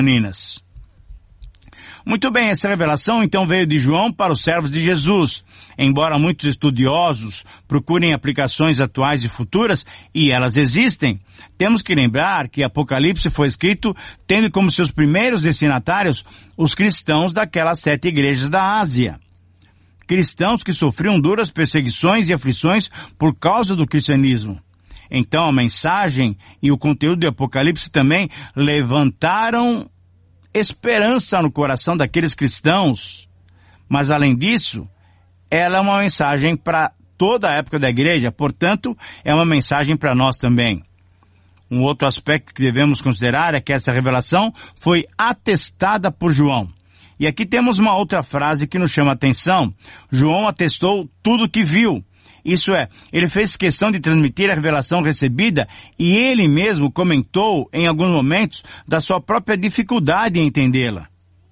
meninas. Muito bem, essa revelação então veio de João para os servos de Jesus. Embora muitos estudiosos procurem aplicações atuais e futuras, e elas existem, temos que lembrar que Apocalipse foi escrito tendo como seus primeiros destinatários os cristãos daquelas 7 igrejas da Ásia. Cristãos que sofriam duras perseguições e aflições por causa do cristianismo. Então a mensagem e o conteúdo do Apocalipse também levantaram esperança no coração daqueles cristãos, mas além disso, ela é uma mensagem para toda a época da igreja, portanto, é uma mensagem para nós também. Um outro aspecto que devemos considerar é que essa revelação foi atestada por João. E aqui temos uma outra frase que nos chama a atenção. João atestou tudo o que viu. Isso é, ele fez questão de transmitir a revelação recebida e ele mesmo comentou em alguns momentos da sua própria dificuldade em entendê-la.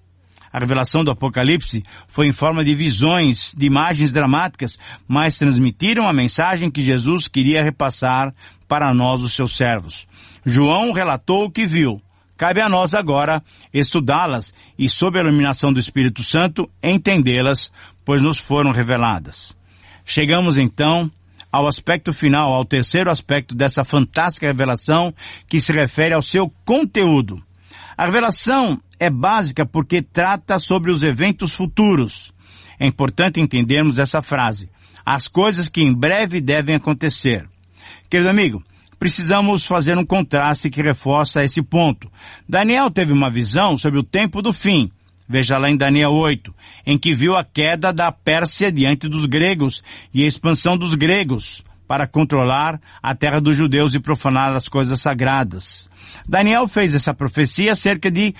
A revelação do Apocalipse foi em forma de visões, de imagens dramáticas, mas transmitiram a mensagem que Jesus queria repassar para nós, os seus servos. João relatou o que viu. Cabe a nós agora estudá-las e, sob a iluminação do Espírito Santo, entendê-las, pois nos foram reveladas. Chegamos então ao aspecto final, ao terceiro aspecto dessa fantástica revelação que se refere ao seu conteúdo. A revelação é básica porque trata sobre os eventos futuros. É importante entendermos essa frase. As coisas que em breve devem acontecer. Querido amigo, precisamos fazer um contraste que reforça esse ponto. Daniel teve uma visão sobre o tempo do fim. Veja lá em Daniel 8, em que viu a queda da Pérsia diante dos gregos e a expansão dos gregos para controlar a terra dos judeus e profanar as coisas sagradas. Daniel fez essa profecia cerca de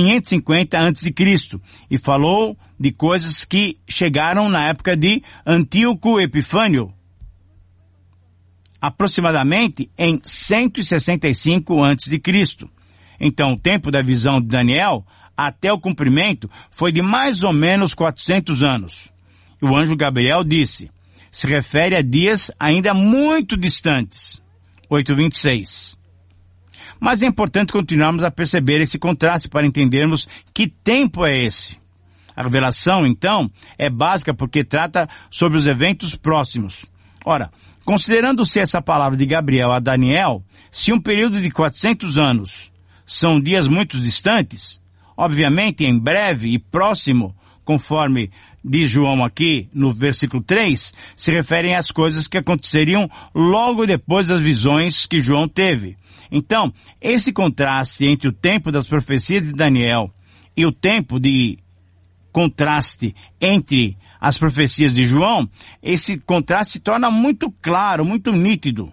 550 a.C. e falou de coisas que chegaram na época de Antíoco Epifânio, aproximadamente em 165 a.C. Então, o tempo da visão de Daniel até o cumprimento foi de mais ou menos 400 anos. O anjo Gabriel disse, se refere a dias ainda muito distantes. 8:26. Mas é importante continuarmos a perceber esse contraste para entendermos que tempo é esse. A revelação, então, é básica porque trata sobre os eventos próximos. Ora, considerando-se essa palavra de Gabriel a Daniel, se um período de 400 anos são dias muito distantes, obviamente, em breve e próximo, conforme diz João aqui no versículo 3, se referem às coisas que aconteceriam logo depois das visões que João teve. Então, esse contraste entre o tempo das profecias de Daniel e o tempo de contraste entre as profecias de João, esse contraste se torna muito claro, muito nítido.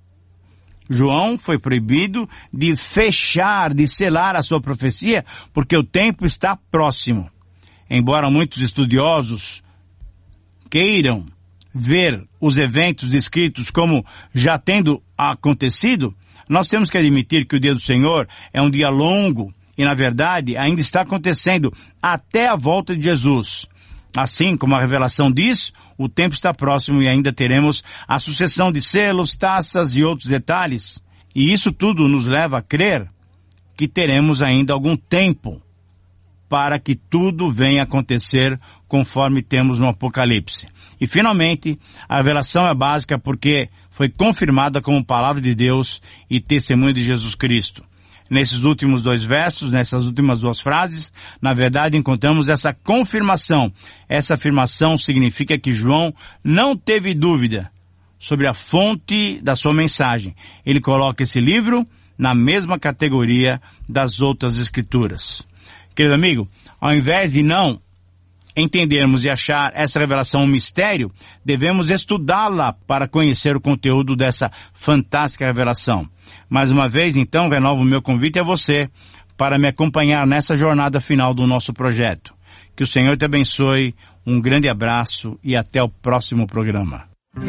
João foi proibido de fechar, de selar a sua profecia, porque o tempo está próximo. Embora muitos estudiosos queiram ver os eventos descritos como já tendo acontecido, nós temos que admitir que o dia do Senhor é um dia longo e, na verdade, ainda está acontecendo até a volta de Jesus. Assim como a revelação diz, o tempo está próximo e ainda teremos a sucessão de selos, taças e outros detalhes. E isso tudo nos leva a crer que teremos ainda algum tempo para que tudo venha acontecer conforme temos no Apocalipse. E finalmente, a revelação é básica porque foi confirmada como palavra de Deus e testemunho de Jesus Cristo. Nesses últimos 2 versos, nessas últimas 2 frases, na verdade encontramos essa confirmação. Essa afirmação significa que João não teve dúvida sobre a fonte da sua mensagem. Ele coloca esse livro na mesma categoria das outras escrituras. Querido amigo, ao invés de não entendermos e achar essa revelação um mistério, devemos estudá-la para conhecer o conteúdo dessa fantástica revelação. Mais uma vez, então, renovo o meu convite a você para me acompanhar nessa jornada final do nosso projeto. Que o Senhor te abençoe, um grande abraço e até o próximo programa.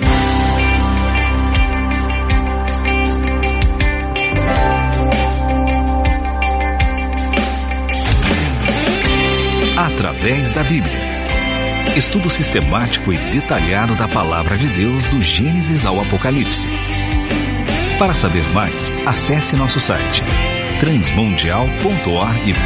Através da Bíblia. Estudo sistemático e detalhado da Palavra de Deus do Gênesis ao Apocalipse. Para saber mais, acesse nosso site transmundial.org.br.